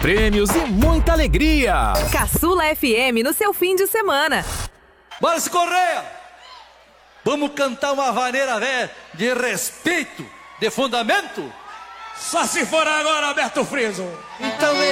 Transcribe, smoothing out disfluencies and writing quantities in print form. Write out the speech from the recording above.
prêmios e muita alegria. Caçula FM no seu fim de semana. Márcio Correia, vamos cantar uma vaneira velha de respeito, de fundamento? Só se for agora, Alberto Friso. Então